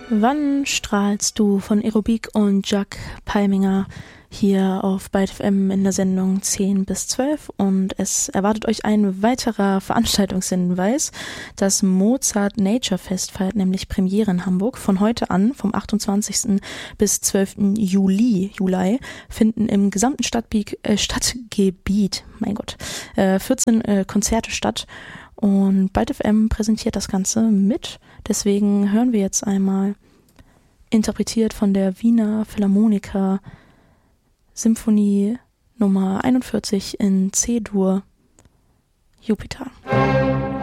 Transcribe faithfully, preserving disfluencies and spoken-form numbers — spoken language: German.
Wann strahlst du von Aerobik und Jack Palminger hier auf Byte F M in der Sendung zehn bis zwölf und es erwartet euch ein weiterer Veranstaltungshinweis. Das Mozart Nature Fest feiert nämlich Premiere in Hamburg. Von heute an, vom achtundzwanzigsten bis zwölften Juli, Juli, finden im gesamten Stadtgebiet, äh, Stadtgebiet, mein Gott, äh, vierzehn äh, Konzerte statt. Und Byte F M präsentiert das Ganze mit. Deswegen hören wir jetzt einmal, interpretiert von der Wiener Philharmoniker, Symphonie Nummer einundvierzig in C-Dur, Jupiter.